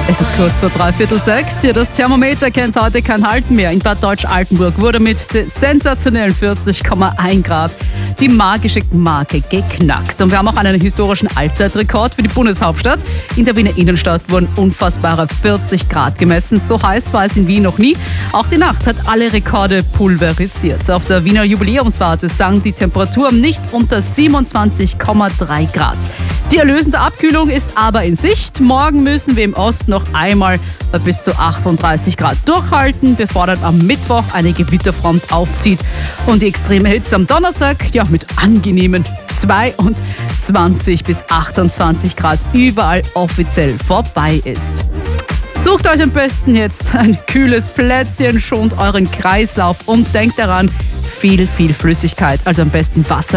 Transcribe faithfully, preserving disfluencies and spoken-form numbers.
Es ist kurz vor dreiviertel sechs. Hier das Thermometer kennt heute kein Halten mehr. In Bad Deutsch-Altenburg wurde mit sensationellen vierzig Komma eins Grad die magische Marke geknackt. Und wir haben auch einen historischen Allzeitrekord für die Bundeshauptstadt. In der Wiener Innenstadt wurden unfassbare vierzig Grad gemessen. So heiß war es in Wien noch nie. Auch die Nacht hat alle Rekorde pulverisiert. Auf der Wiener Jubiläumswarte sank die Temperatur nicht unter siebenundzwanzig Komma drei Grad. Die erlösende Abkühlung ist aber in Sicht. Morgen müssen wir im Osten noch einmal bis zu achtunddreißig Grad durchhalten, bevor dann am Mittwoch eine Gewitterfront aufzieht und die extreme Hitze am Donnerstag ja mit angenehmen zweiundzwanzig bis achtundzwanzig Grad überall offiziell vorbei ist. Sucht euch am besten jetzt ein kühles Plätzchen, schont euren Kreislauf und denkt daran, viel, viel Flüssigkeit, also am besten Wasser